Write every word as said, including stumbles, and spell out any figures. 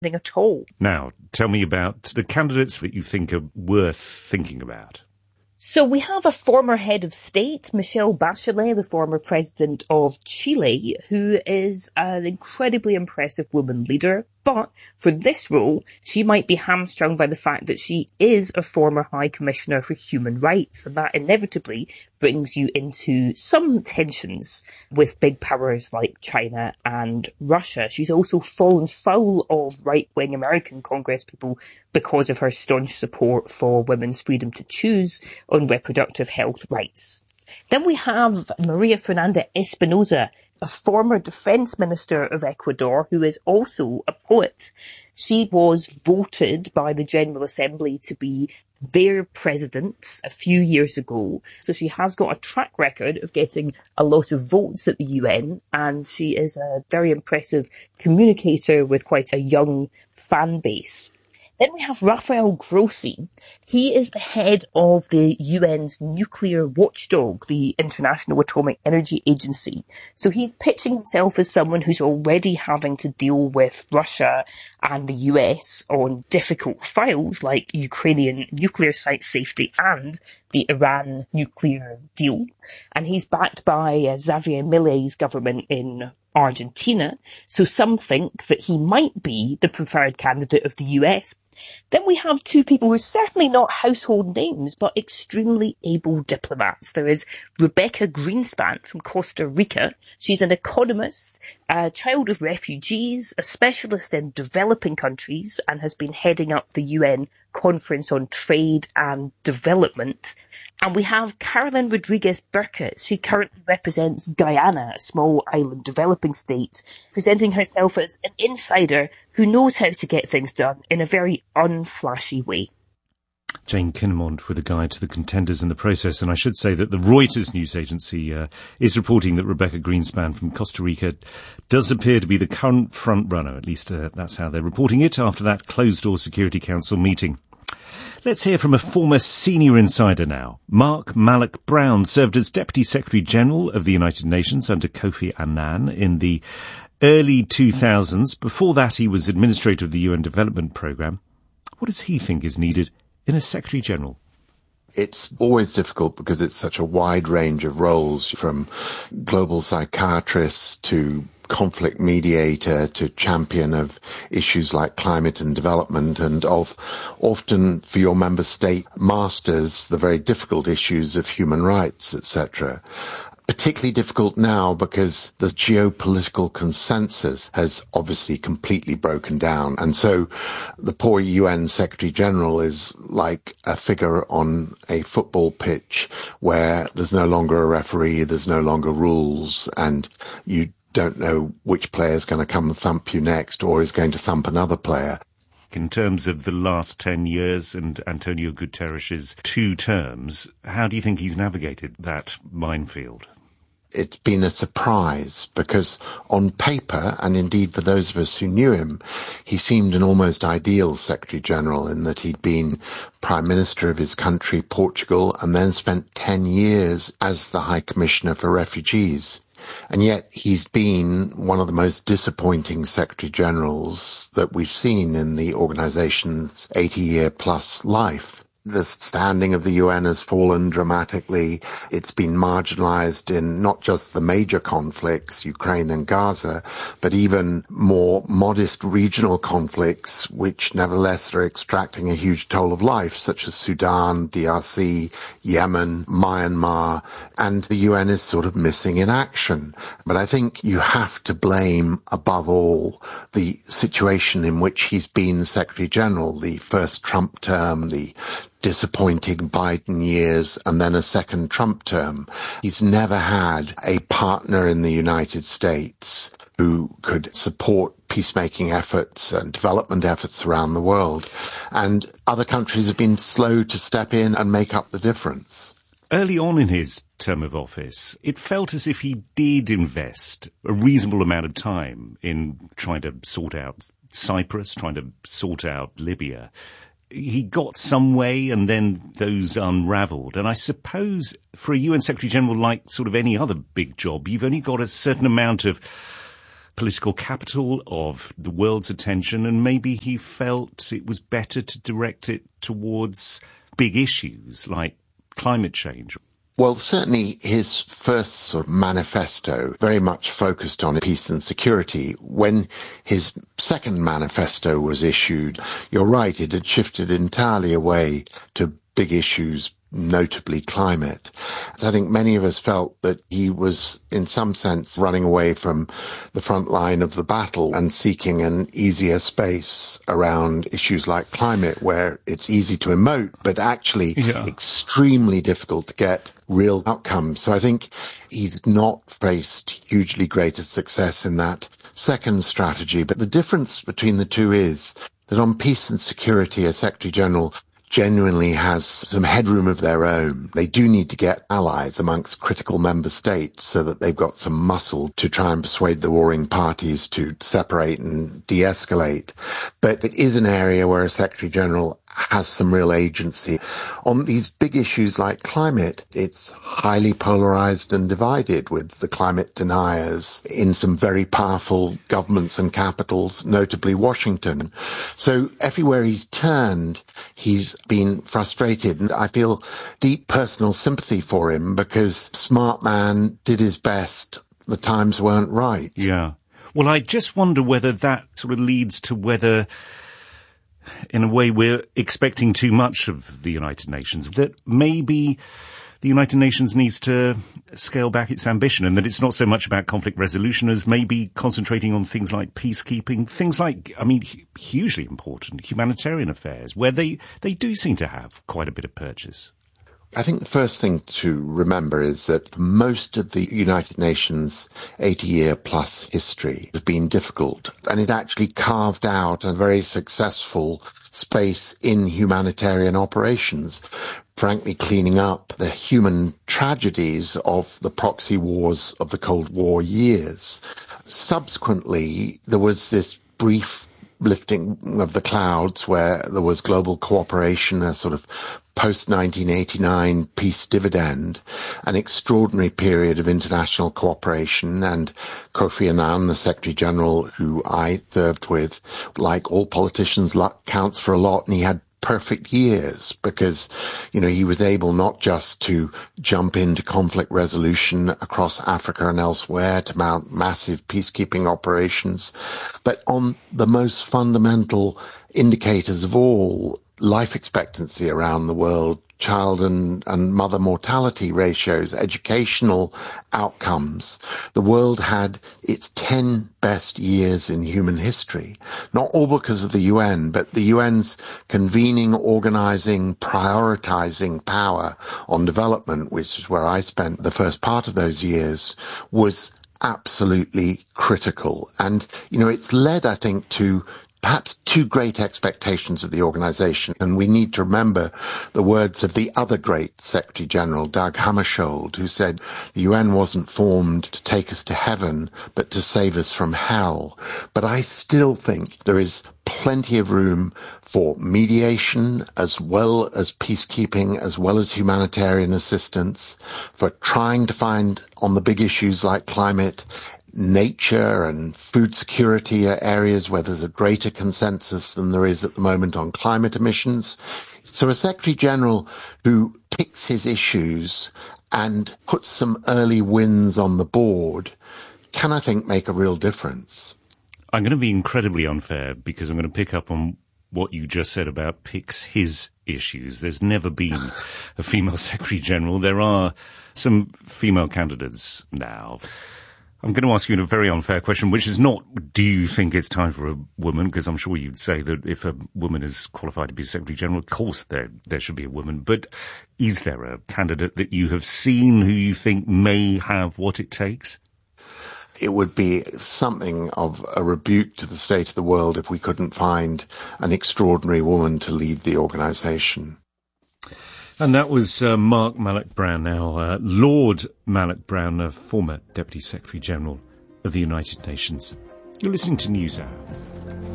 at all. Now, tell me about the candidates that you think are worth thinking about. So we have a former head of state, Michelle Bachelet, the former president of Chile, who is an incredibly impressive woman leader. But for this role, she might be hamstrung by the fact that she is a former High Commissioner for Human Rights, and that inevitably brings you into some tensions with big powers like China and Russia. She's also fallen foul of right-wing American congresspeople because of her staunch support for women's freedom to choose on reproductive health rights. Then we have Maria Fernanda Espinosa, a former defense minister of Ecuador who is also a poet. She was voted by the General Assembly to be their president a few years ago. So she has got a track record of getting a lot of votes at the U N, and she is a very impressive communicator with quite a young fan base. Then we have Rafael Grossi. He is the head of the U N's nuclear watchdog, the International Atomic Energy Agency. So he's pitching himself as someone who's already having to deal with Russia and the U S on difficult files like Ukrainian nuclear site safety and the Iran nuclear deal. And he's backed by uh, Xavier Milei's government in Argentina. So some think that he might be the preferred candidate of the U S. Then we have two people who are certainly not household names, but extremely able diplomats. There is Rebecca Greenspan from Costa Rica. She's an economist, a child of refugees, a specialist in developing countries, and has been heading up the U N Conference on Trade and Development. And we have Carolyn Rodriguez Burkett. She currently represents Guyana, a small island developing state, presenting herself as an insider who knows how to get things done in a very unflashy way. Jane Kinnamond with a guide to the contenders in the process. And I should say that the Reuters news agency uh, is reporting that Rebecca Greenspan from Costa Rica does appear to be the current front runner. At least uh, that's how they're reporting it after that closed-door Security Council meeting. Let's hear from a former senior insider now. Mark Malloch Brown served as Deputy Secretary-General of the United Nations under Kofi Annan in the early two thousands. Before that, he was Administrator of the U N Development Programme. What does he think is needed in a Secretary-General? It's always difficult because it's such a wide range of roles, from global psychiatrist to conflict mediator to champion of issues like climate and development, and of often for your member state masters the very difficult issues of human rights, et cetera. Particularly difficult now because the geopolitical consensus has obviously completely broken down. And so the poor U N Secretary General is like a figure on a football pitch where there's no longer a referee, there's no longer rules, and you don't know which player is going to come and thump you next or is going to thump another player. In terms of the last ten years and Antonio Guterres's two terms, how do you think he's navigated that minefield? It's been a surprise because on paper, and indeed for those of us who knew him, he seemed an almost ideal Secretary General in that he'd been Prime Minister of his country, Portugal, and then spent ten years as the High Commissioner for Refugees. And yet he's been one of the most disappointing Secretary Generals that we've seen in the organization's eighty-year plus life. The standing of the U N has fallen dramatically. It's been marginalized in not just the major conflicts, Ukraine and Gaza, but even more modest regional conflicts, which nevertheless are extracting a huge toll of life, such as Sudan, D R C, Yemen, Myanmar, and the U N is sort of missing in action. But I think you have to blame, above all, the situation in which he's been Secretary General, the first Trump term, the disappointing Biden years, and then a second Trump term. He's never had a partner in the United States who could support peacemaking efforts and development efforts around the world. And other countries have been slow to step in and make up the difference. Early on in his term of office, it felt as if he did invest a reasonable amount of time in trying to sort out Cyprus, trying to sort out Libya. He got some way and then those unravelled. And I suppose for a U N Secretary General, like sort of any other big job, you've only got a certain amount of political capital, of the world's attention, and maybe he felt it was better to direct it towards big issues like climate change. Well, certainly his first sort of manifesto very much focused on peace and security. When his second manifesto was issued, you're right, it had shifted entirely away to big issues, notably climate. So I think many of us felt that he was, in some sense, running away from the front line of the battle and seeking an easier space around issues like climate, where it's easy to emote, but actually yeah. extremely difficult to get real outcomes. So I think he's not faced hugely greater success in that second strategy. But the difference between the two is that on peace and security, a Secretary General genuinely has some headroom of their own. They do need to get allies amongst critical member states so that they've got some muscle to try and persuade the warring parties to separate and de-escalate. But it is an area where a Secretary General has some real agency. On these big issues like climate, it's highly polarized and divided, with the climate deniers in some very powerful governments and capitals, notably Washington. So everywhere he's turned, he's been frustrated. And I feel deep personal sympathy for him, because smart man did his best. The times weren't right. Yeah. Well, I just wonder whether that sort of leads to whether, in a way, we're expecting too much of the United Nations, that maybe the United Nations needs to scale back its ambition, and that it's not so much about conflict resolution as maybe concentrating on things like peacekeeping, things like, I mean, hugely important humanitarian affairs, where they, they do seem to have quite a bit of purchase. I think the first thing to remember is that most of the United Nations eighty-year plus history has been difficult, and it actually carved out a very successful space in humanitarian operations, frankly cleaning up the human tragedies of the proxy wars of the Cold War years. Subsequently, there was this brief lifting of the clouds where there was global cooperation, a sort of post nineteen eighty-nine peace dividend, an extraordinary period of international cooperation. And Kofi Annan, the Secretary General who I served with, like all politicians, luck counts for a lot, and he had perfect years because, you know, he was able not just to jump into conflict resolution across Africa and elsewhere to mount massive peacekeeping operations, but on the most fundamental indicators of all, life expectancy around the world, child and, and mother mortality ratios, educational outcomes. The world had its ten best years in human history, not all because of the U N, but the U N's convening, organizing, prioritizing power on development, which is where I spent the first part of those years, was absolutely critical. And, you know, it's led, I think, to perhaps too great expectations of the organization. And we need to remember the words of the other great Secretary General, Dag Hammarskjöld, who said the U N wasn't formed to take us to heaven, but to save us from hell. But I still think there is plenty of room for mediation as well as peacekeeping, as well as humanitarian assistance, for trying to find on the big issues like climate, nature and food security are areas where there's a greater consensus than there is at the moment on climate emissions. So a Secretary General who picks his issues and puts some early wins on the board can, I think, make a real difference. I'm going to be incredibly unfair because I'm going to pick up on what you just said about picks his issues. There's never been a female Secretary General. There are some female candidates now. I'm going to ask you a very unfair question, which is not, do you think it's time for a woman? Because I'm sure you'd say that if a woman is qualified to be Secretary General, of course there there should be a woman. But is there a candidate that you have seen who you think may have what it takes? It would be something of a rebuke to the state of the world if we couldn't find an extraordinary woman to lead the organisation. And that was uh, Mark Malloch-Brown, now uh, Lord Malloch-Brown, uh, former Deputy Secretary General of the United Nations. You're listening to NewsHour.